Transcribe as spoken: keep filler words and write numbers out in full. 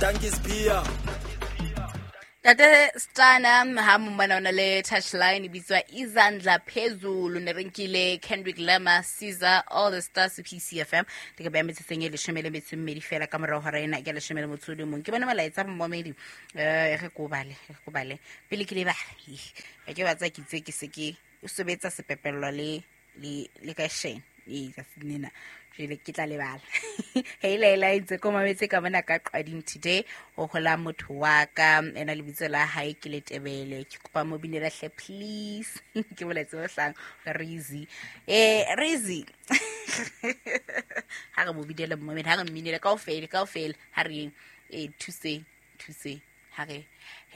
tanki spear Tate Stana ha mmana ona le touchline bitswa izandla phezulu nerenkile Kendrick Lamar Caesar all the stars P C F M ke ba metsi tsenge le shemele metsi mmedi fela ka mora hora ena ke le shemele motsudi mong ke bona malaitsa mmomedi eh re go bale re go bale pele ke le ba ke batsa ke tse ke se ke o sebetsa sepepello le le le ka shene e ka sinina jele ke tla lebala hey lela itse ko mametse ka bona ka qading today o hola motho wa ka ena le bitso la hae ke le tebele ke kopa mo binela hle please ke boletse o hlang Rizi eh Rizi ha re mo bidela mo moment ha re mminele kaofela kaofela ha re eh to say to say ha re